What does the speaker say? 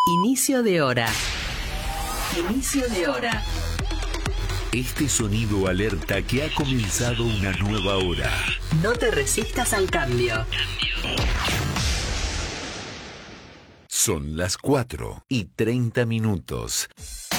Inicio de hora. Inicio de hora. Este sonido alerta que ha comenzado una nueva hora. No te resistas al cambio. Son las 4:30.